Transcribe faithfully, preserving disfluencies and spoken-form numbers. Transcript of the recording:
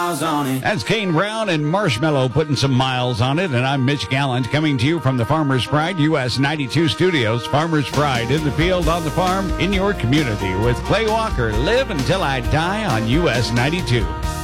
miles on it. That's Kane Brown and Marshmallow putting some miles on it. And I'm Mitch Gallant coming to you from the Farmer's Pride U S ninety-two studios. Farmer's Pride in the field, on the farm, in your community with Clay Walker. Live until I die on U S ninety-two.